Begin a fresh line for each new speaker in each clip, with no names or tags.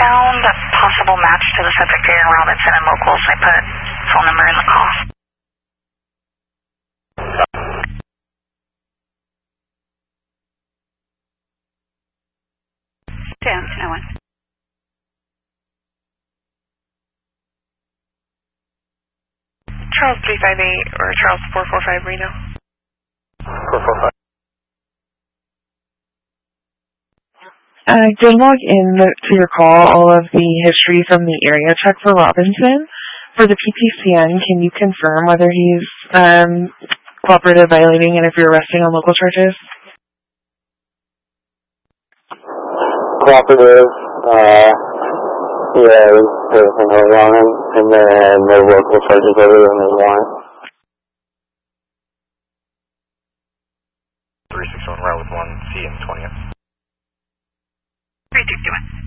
found a possible match to the subject here in Robinson and locals. I put phone number in the call. Sam, no one.
Charles 358 or Charles 445 Reno.
445.
Did log in to your call all of the history from the area check for Robinson. For the PPCN, can you confirm whether he's cooperative, violating, and if you're arresting on local charges?
Cooperative, yeah, everything going on, and then no local charges other than the warrant.
361 route with 1C and 20th.
361.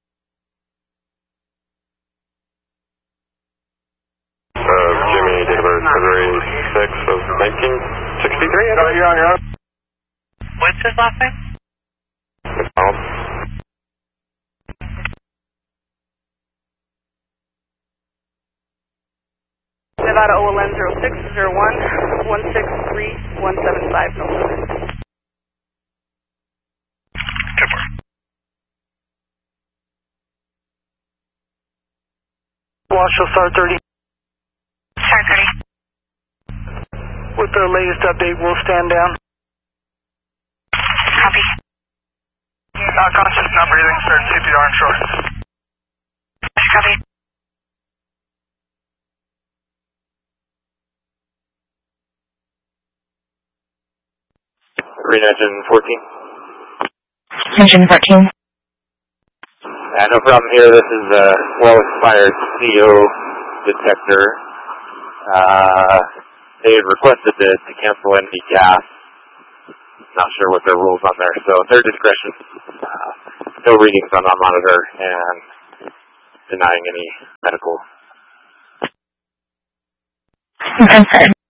Jimmy, date of birth, February 6th of 1963. You're on your own.
What's his last name?
McDonald.
Nevada OLN 0601 163 175 no service.
Marshall Star 30.
Star 30.
With the latest update, we'll stand down.
Copy.
Conscious, not breathing, start CPR and short.
Copy.
Green Engine 14.
Engine 14.
No problem here. This is a well-expired CO detector. They had requested to cancel NV gas. Not sure what their rules on there, so their discretion. No readings on our monitor and denying any medical.
I'm sorry.